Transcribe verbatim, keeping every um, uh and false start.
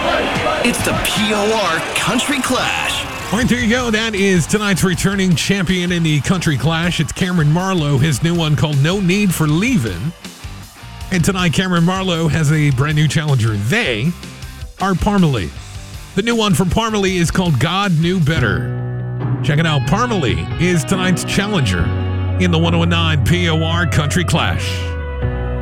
It's the P O R Country Clash. All right, there you go. That is tonight's returning champion in the Country Clash. It's Cameron Marlowe, his new one called No Need for Leavin'. And tonight, Cameron Marlowe has a brand new challenger. They are Parmalee. The new one from Parmalee is called God Knew Better. Check it out. Parmalee is tonight's challenger in the one oh nine P O R Country Clash.